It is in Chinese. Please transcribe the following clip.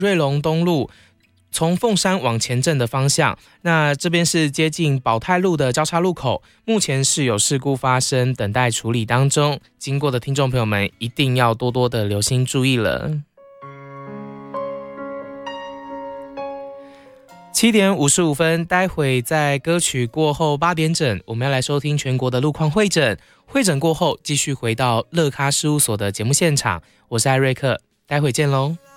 瑞隆东路从凤山往前镇的方向，那这边是接近保泰路的交叉路口，目前是有事故发生，等待处理当中，经过的听众朋友们一定要多多的留心注意了。7点55分，待会在歌曲过后8点整，我们要来收听全国的路况会诊。会诊过后，继续回到乐咖事务所的节目现场，我是艾瑞克，待会见喽。